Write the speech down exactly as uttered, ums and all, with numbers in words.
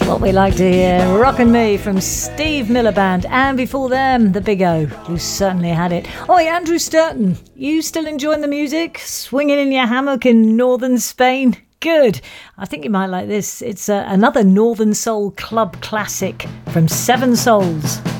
What we like to hear, Rockin' Me from Steve Miller Band, and before them, the Big O, who certainly had it. Oh, Andrew Sturton, you still enjoying the music? Swinging in your hammock in northern Spain? Good. I think you might like this. It's uh, another Northern Soul Club classic from Seven Souls.